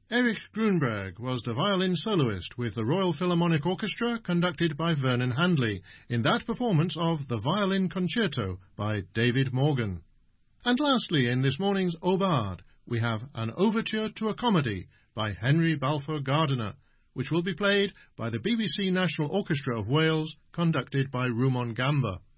Erich Grunberg was the violin soloist with the Royal Philharmonic Orchestra conducted by Vernon Handley in that performance of the Violin Concerto by David Morgan. And lastly, in this morning's Aubade, we have an overture to a comedy by Henry Balfour Gardiner, which will be played by the BBC National Orchestra of Wales, conducted by Rumon Gamba.